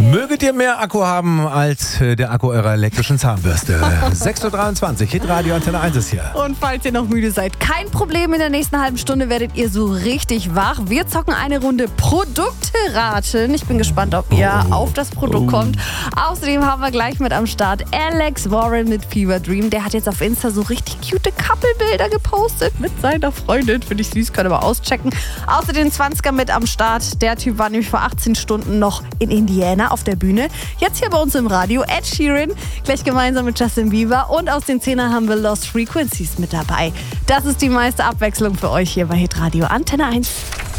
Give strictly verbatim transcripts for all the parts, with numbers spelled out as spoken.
Möget ihr mehr Akku haben als äh, der Akku eurer elektrischen Zahnbürste? sechs Uhr dreiundzwanzig, Hitradio Antenne eins ist hier. Und falls ihr noch müde seid, kein Problem, in der nächsten halben Stunde werdet ihr so richtig wach. Wir zocken eine Runde Produkte raten. Ich bin gespannt, ob ihr oh. auf das Produkt oh. kommt. Außerdem haben wir gleich mit am Start Alex Warren mit Fever Dream. Der hat jetzt auf Insta so richtig cute Couple-Bilder gepostet mit seiner Freundin. Finde ich süß, könnt ihr mal auschecken. Außerdem zwanziger mit am Start. Der Typ war nämlich vor achtzehn Stunden noch in Indiana auf der Bühne. Jetzt hier bei uns im Radio Ed Sheeran, gleich gemeinsam mit Justin Bieber. Und aus den Zehnern haben wir Lost Frequencies mit dabei. Das ist die meiste Abwechslung für euch hier bei Hitradio Antenne eins.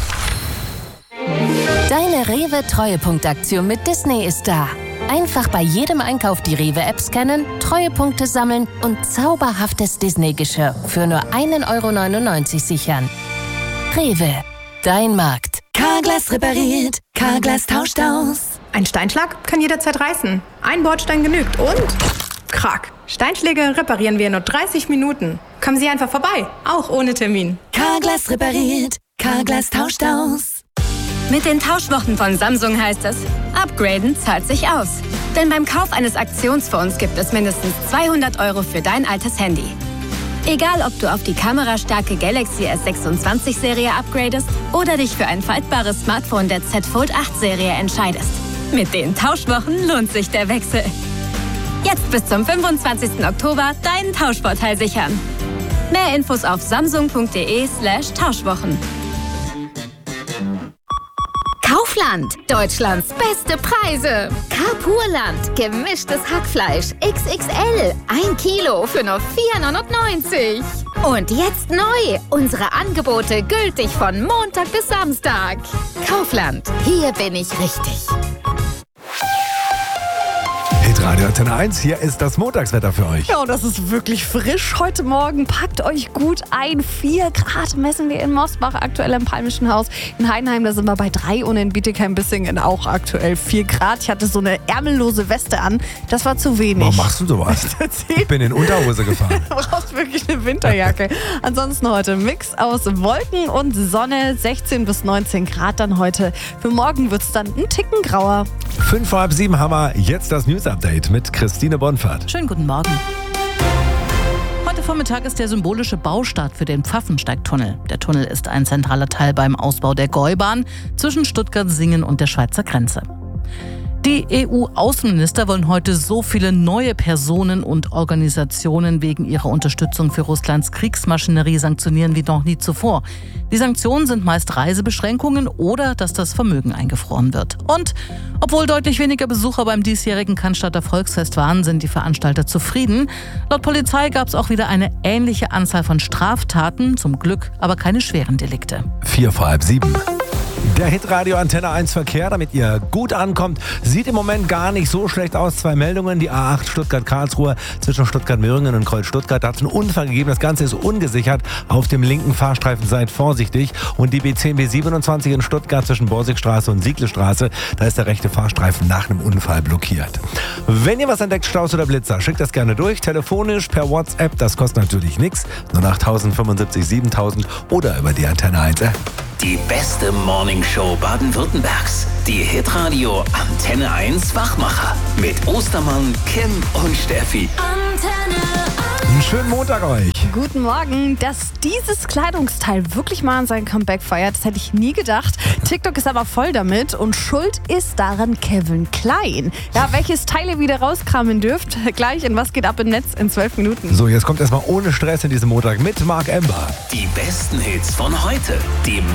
Deine Rewe-Treuepunktaktion mit Disney ist da. Einfach bei jedem Einkauf die Rewe-App scannen, Treuepunkte sammeln und zauberhaftes Disney-Geschirr für nur ein Euro neunundneunzig sichern. Rewe, dein Markt. Carglass repariert, Carglass tauscht aus. Ein Steinschlag kann jederzeit reißen. Ein Bordstein genügt und krack. Steinschläge reparieren wir in nur dreißig Minuten. Kommen Sie einfach vorbei, auch ohne Termin. Carglass repariert, Carglass tauscht aus. Mit den Tauschwochen von Samsung heißt es, upgraden zahlt sich aus. Denn beim Kauf eines Aktionsfonds gibt es mindestens zweihundert Euro für dein altes Handy. Egal, ob du auf die kamerastarke Galaxy S sechsundzwanzig Serie upgradest oder dich für ein faltbares Smartphone der Z Fold acht Serie entscheidest. Mit den Tauschwochen lohnt sich der Wechsel. Jetzt bis zum fünfundzwanzigsten Oktober deinen Tauschvorteil sichern. Mehr Infos auf samsung.de slash Tauschwochen. Kaufland, Deutschlands beste Preise. Carpurland, gemischtes Hackfleisch X X L, ein Kilo für nur vier neunundneunzig. Und jetzt neu, unsere Angebote gültig von Montag bis Samstag. Kaufland, hier bin ich richtig. Hitradio Antenne eins, hier ist das Montagswetter für euch. Ja, und das ist wirklich frisch heute Morgen. Packt euch gut ein. vier Grad messen wir in Mosbach, aktuell im Palmischen Haus. In Heidenheim, da sind wir bei drei und in Bietigheim-Bissingen auch aktuell vier Grad. Ich hatte so eine ärmellose Weste an. Das war zu wenig. Warum machst du sowas? Ich bin in Unterhose gefahren. Du brauchst wirklich eine Winterjacke. Ansonsten heute Mix aus Wolken und Sonne. sechzehn bis neunzehn Grad dann heute. Für morgen wird es dann ein Ticken grauer. Fünf vor halb sieben haben wir jetzt das News-Update mit Christine Bonfahrt. Schönen guten Morgen. Heute Vormittag ist der symbolische Baustart für den Pfaffensteigtunnel. Der Tunnel ist ein zentraler Teil beim Ausbau der Gäubahn zwischen Stuttgart-Singen und der Schweizer Grenze. Die E U-Außenminister wollen heute so viele neue Personen und Organisationen wegen ihrer Unterstützung für Russlands Kriegsmaschinerie sanktionieren wie noch nie zuvor. Die Sanktionen sind meist Reisebeschränkungen oder dass das Vermögen eingefroren wird. Und obwohl deutlich weniger Besucher beim diesjährigen Cannstatter Volksfest waren, sind die Veranstalter zufrieden. Laut Polizei gab es auch wieder eine ähnliche Anzahl von Straftaten, zum Glück aber keine schweren Delikte. Vier vor halb sieben. Der Hitradio Antenne eins Verkehr, damit ihr gut ankommt, sieht im Moment gar nicht so schlecht aus. Zwei Meldungen, die A acht Stuttgart-Karlsruhe zwischen Stuttgart-Möhringen und Kreuz-Stuttgart. Da hat es einen Unfall gegeben, das Ganze ist ungesichert. Auf dem linken Fahrstreifen seid vorsichtig. Und die B zehn B siebenundzwanzig in Stuttgart zwischen Borsigstraße und Sieglestraße, da ist der rechte Fahrstreifen nach einem Unfall blockiert. Wenn ihr was entdeckt, Staus oder Blitzer, schickt das gerne durch. Telefonisch, per WhatsApp, das kostet natürlich nichts. null acht fünfundsiebzig siebentausend oder über die Antenne eins App. Die beste Morningshow Baden-Württembergs. Die Hitradio Antenne eins Wachmacher. Mit Ostermann, Kim und Steffi. Antenne Einen schönen Montag euch. Guten Morgen. Dass dieses Kleidungsteil wirklich mal sein Comeback feiert, das hätte ich nie gedacht. TikTok ist aber voll damit und schuld ist daran Kevin Klein. Ja, welches Teil ihr wieder rauskramen dürft, gleich in Was geht ab im Netz in zwölf Minuten. So, jetzt kommt erstmal ohne Stress in diesem Montag mit Marc Ember. Die besten Hits von heute. Die